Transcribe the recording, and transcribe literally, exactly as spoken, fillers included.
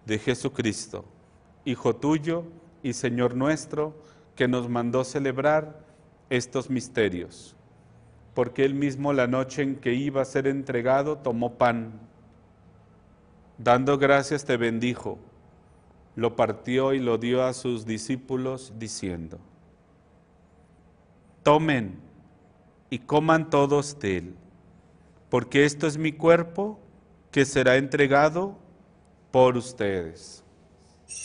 de Jesucristo, Hijo tuyo y Señor nuestro, que nos mandó celebrar estos misterios. Porque él mismo, la noche en que iba a ser entregado, tomó pan. Dando gracias te bendijo, lo partió y lo dio a sus discípulos, diciendo: tomen y coman todos de él, porque esto es mi cuerpo que será entregado por ustedes.